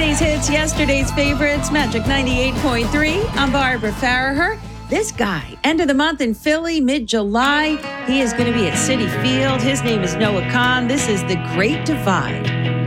Today's hits, yesterday's favorites, Magic 98.3. I'm Barbara Farraher. This guy, end of the month in Philly, mid-July. He is going to be at Citi Field. His name is Noah Kahan. This is The Great Divide.